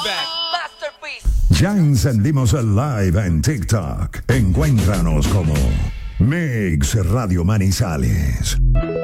Ya encendimos el live en TikTok. Encuéntranos como Mix Radio Manizales.